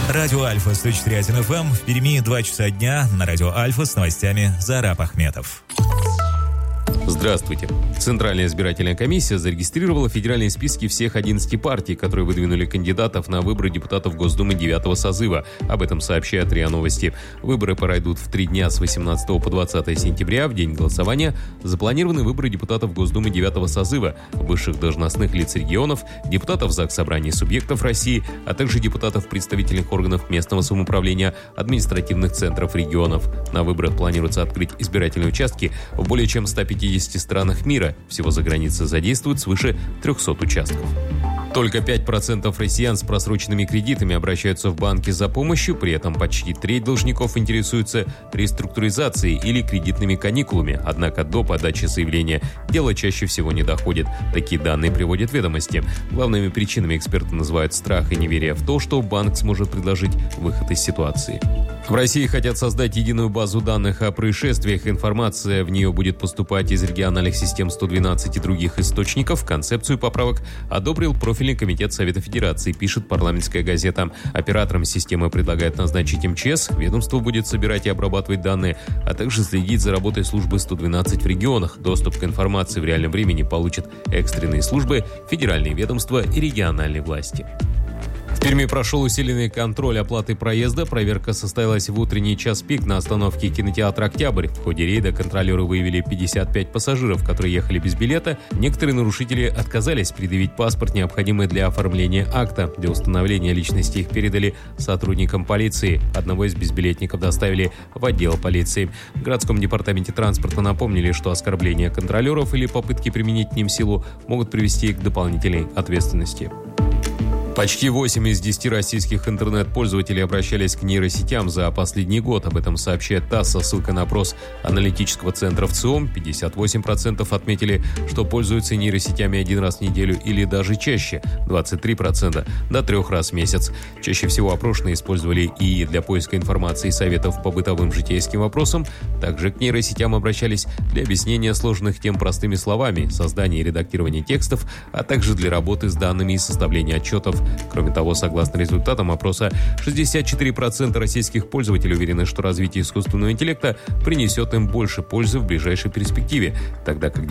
Радио Альфа 104.1 FM. В Перми 2 часа дня. На Радио Альфа с новостями Зараб Ахметов. Здравствуйте. Центральная избирательная комиссия зарегистрировала федеральные списки всех 11 партий, которые выдвинули кандидатов на выборы депутатов Госдумы 9-го созыва. Об этом сообщает РИА Новости. Выборы пройдут в 3 дня с 18 по 20 сентября. В день голосования запланированы выборы депутатов Госдумы 9-го созыва, высших должностных лиц регионов, депутатов Заксобрания субъектов России, а также депутатов представительных органов местного самоуправления, административных центров регионов. На выборах планируется открыть избирательные участки в более чем 150 странах мира. Всего за границей задействуют свыше 300 участков. Только 5% россиян с просроченными кредитами обращаются в банки за помощью, при этом почти треть должников интересуются реструктуризацией или кредитными каникулами, однако до подачи заявления дело чаще всего не доходит. Такие данные приводят ведомости. Главными причинами эксперты называют страх и неверие в то, что банк сможет предложить выход из ситуации. В России хотят создать единую базу данных о происшествиях. Информация в нее будет поступать из региональных систем 112 и других источников. Концепцию поправок одобрил профильный комитет Совета Федерации, пишет «Парламентская газета». Оператором системы предлагают назначить МЧС. Ведомство будет собирать и обрабатывать данные, а также следить за работой службы 112 в регионах. Доступ к информации в реальном времени получат экстренные службы, федеральные ведомства и региональные власти. В Перми прошел усиленный контроль оплаты проезда. Проверка состоялась в утренний час пик на остановке кинотеатра «Октябрь». В ходе рейда контролеры выявили 55 пассажиров, которые ехали без билета. Некоторые нарушители отказались предъявить паспорт, необходимый для оформления акта. Для установления личности их передали сотрудникам полиции. Одного из безбилетников доставили в отдел полиции. В городском департаменте транспорта напомнили, что оскорбления контролеров или попытки применить к ним силу могут привести к дополнительной ответственности. Почти 8 из 10 российских интернет-пользователей обращались к нейросетям за последний год. Об этом сообщает ТАСС со ссылкой на опрос аналитического центра ВЦИОМ. 58% отметили, что пользуются нейросетями 1 раз в неделю или даже чаще. 23% до 3 раз в месяц. Чаще всего опрошенные использовали ИИ для поиска информации и советов по бытовым житейским вопросам. Также к нейросетям обращались для объяснения сложных тем простыми словами, создания и редактирования текстов, а также для работы с данными и составления отчетов. Кроме того, согласно результатам опроса, 64% российских пользователей уверены, что развитие искусственного интеллекта принесет им больше пользы в ближайшей перспективе, тогда как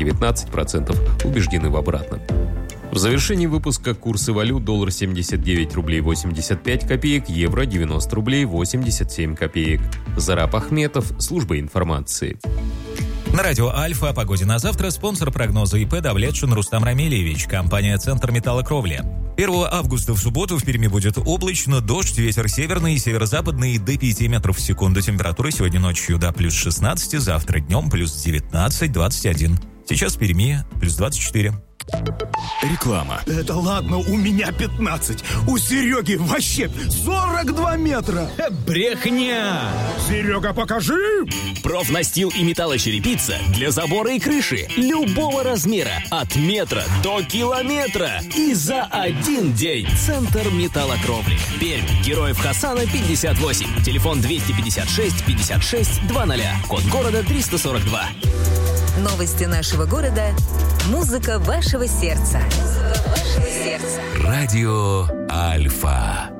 19% убеждены в обратном. В завершении выпуска курсы валют: доллар 79 рублей 85 копеек, евро 90 рублей 87 копеек. Зараб Ахметов, служба информации. На Радио Альфа о погоде на завтра спонсор прогноза ИП Давлетшин Рустам Рамилевич, компания «Центр металлокровли». 1 августа в субботу в Перми будет облачно, дождь, ветер северный и северо-западный до 5 метров в секунду. Температура сегодня ночью до плюс 16, завтра днем плюс 19, 21. Сейчас в Перми плюс 24. Реклама. Это ладно, у меня 15. У Сереги вообще 42 метра. Брехня! Серега, покажи! Профнастил и металлочерепица для забора и крыши любого размера, от метра до километра. И за один день. Центр металлокровли. Пермь. Героев Хасана 58. Телефон 256 56 00. Код города 342. Новости нашего города. Музыка вашего сердца. Радио Альфа.